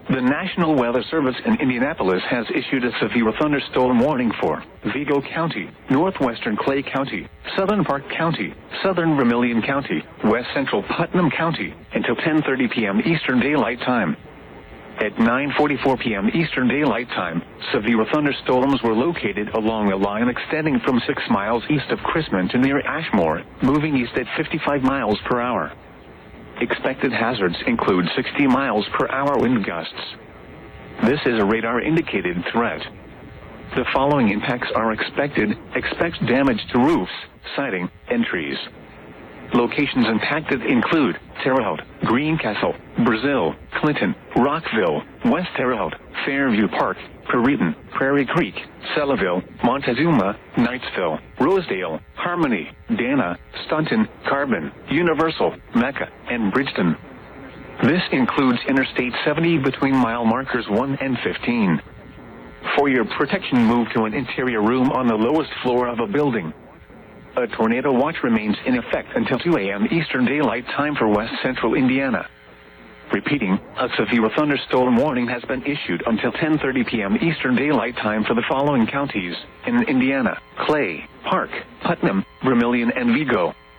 The National Weather Service in Indianapolis has issued a severe thunderstorm warning for Vigo County, northwestern Clay County, southern Park County, southern Vermilion County, west central Putnam County, until 10:30 p.m. Eastern Daylight Time. At 9:44 p.m. Eastern Daylight Time, severe thunderstorms were located along a line extending from 6 miles east of Chrisman to near Ashmore, moving east at 55 miles per hour. Expected hazards include 60 miles per hour wind gusts. This is a radar-indicated threat. The following impacts are expected. Expect damage to roofs, siding, and trees. Locations impacted include Terre Haute, Greencastle, Brazil, Clinton, Rockville, West Terre Haute, Fairview Park, Prairiton, Prairie Creek, Selleville, Montezuma, Knightsville, Rosedale, Harmony, Dana, Staunton, Carbon, Universal, Mecca, and Bridgeton. This includes Interstate 70 between mile markers 1 and 15. For your protection, move to an interior room on the lowest floor of a building. A tornado watch remains in effect until 2 a.m. Eastern Daylight Time for West Central Indiana. Repeating, a severe thunderstorm warning has been issued until 10:30 p.m. Eastern Daylight Time for the following counties in Indiana: Clay, Park, Putnam, Vermilion, and Vigo.